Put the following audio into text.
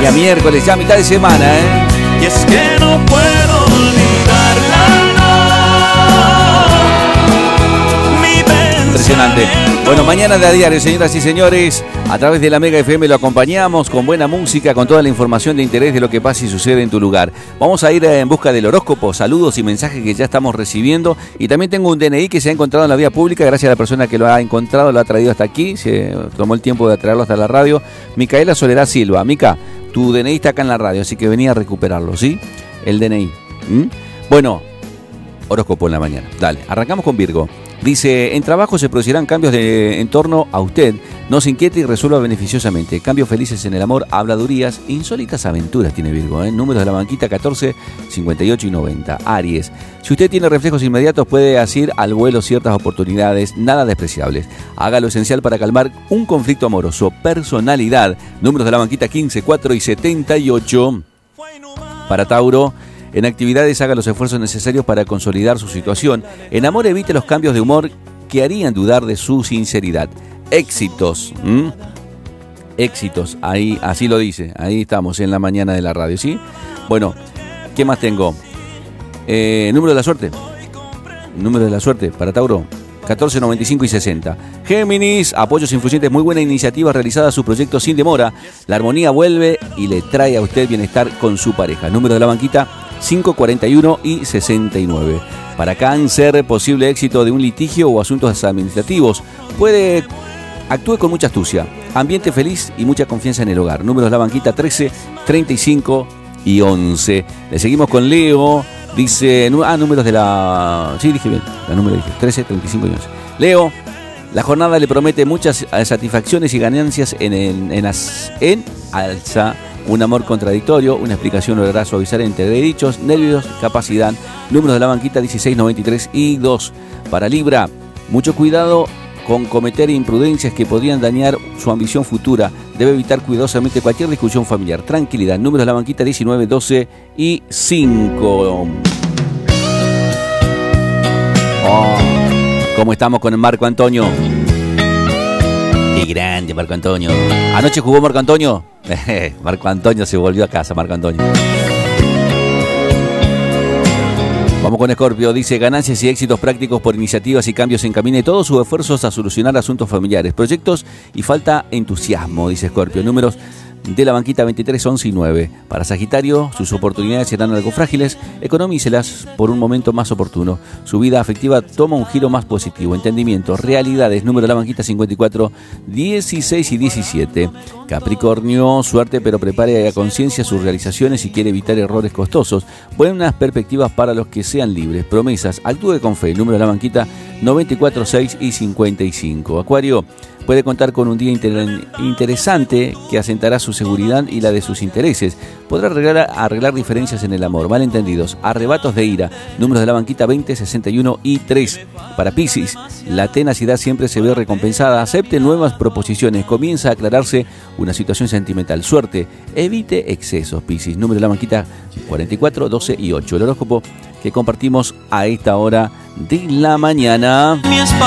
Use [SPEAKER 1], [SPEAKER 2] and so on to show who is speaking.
[SPEAKER 1] Día miércoles, ya mitad de semana, ¿eh?
[SPEAKER 2] Y es que no puedo olvidarla, no. Mi
[SPEAKER 1] Impresionante. Bueno, mañana de a diario, señoras y señores, a través de la Mega FM lo acompañamos con buena música, con toda la información de interés de lo que pasa y sucede en tu lugar. Vamos a ir en busca del horóscopo, saludos y mensajes que ya estamos recibiendo. Y también tengo un DNI que se ha encontrado en la vía pública, gracias a la persona que lo ha encontrado, lo ha traído hasta aquí, se tomó el tiempo de traerlo hasta la radio. Micaela Soledad Silva. Mica, tu DNI está acá en la radio, así que venía a recuperarlo, ¿sí? El DNI. Bueno, horóscopo en la mañana. Dale, arrancamos con Virgo. Dice, en trabajo se producirán cambios en torno a usted. No se inquiete y resuelva beneficiosamente. Cambios felices en el amor, habladurías, insólitas aventuras tiene Virgo. Números de la banquita 14, 58 y 90. Aries. Si usted tiene reflejos inmediatos, puede asir al vuelo ciertas oportunidades nada despreciables. Haga lo esencial para calmar un conflicto amoroso. Personalidad. Números de la banquita 15, 4 y 78. Para Tauro. En actividades haga los esfuerzos necesarios para consolidar su situación. En amor evite los cambios de humor que harían dudar de su sinceridad. Éxitos. Éxitos. Ahí, así lo dice. Ahí estamos en la mañana de la radio, ¿sí? Bueno, ¿qué más tengo? Número de la suerte. Número de la suerte para Tauro. 14, 95 y 60. Géminis, apoyos influyentes, muy buena iniciativa realizada a su proyecto sin demora. La armonía vuelve y le trae a usted bienestar con su pareja. Número de la banquita 5, 41 y 69. Para Cáncer, posible éxito de un litigio o asuntos administrativos. Actúe con mucha astucia. Ambiente feliz y mucha confianza en el hogar. Números de la banquita 13, 35 y 11. Le seguimos con Leo. Dice, números de la... Sí, dije bien, la número dije, 13, 35 y 11. Leo, la jornada le promete muchas satisfacciones y ganancias en alza. Un amor contradictorio, una explicación logrará suavizar entre dichos, nervios, capacidad. Números de la banquita 16, 93 y 2. Para Libra, mucho cuidado con cometer imprudencias que podrían dañar su ambición futura. Debe evitar cuidadosamente cualquier discusión familiar. Tranquilidad. Números de la banquita 19, 12 y 5. ¿Cómo estamos con Marco Antonio? Qué grande Marco Antonio. ¿Anoche jugó Marco Antonio? Marco Antonio se volvió a casa, Marco Antonio. Vamos con Escorpio, dice ganancias y éxitos prácticos por iniciativas y cambios. Encamine todos sus esfuerzos a solucionar asuntos familiares, proyectos y falta entusiasmo, dice Escorpio. Números de la banquita 23, 11 y 9. Para Sagitario, sus oportunidades serán algo frágiles, economícelas por un momento más oportuno. Su vida afectiva toma un giro más positivo. Entendimiento, realidades, número de la banquita 54, 16 y 17. Capricornio, suerte pero prepare a conciencia sus realizaciones y quiere evitar errores costosos. Buenas perspectivas para los que sean libres. Promesas, actúe con fe, número de la banquita 94, 6 y 55. Acuario, puede contar con un día interesante que asentará su seguridad y la de sus intereses. Podrá arreglar diferencias en el amor, malentendidos, arrebatos de ira. Números de la banquita 20, 61 y 3. Para Piscis, la tenacidad siempre se ve recompensada. Acepte nuevas proposiciones. Comienza a aclararse una situación sentimental. Suerte, evite excesos, Piscis. Número de la banquita 44, 12 y 8. El horóscopo que compartimos a esta hora de la mañana.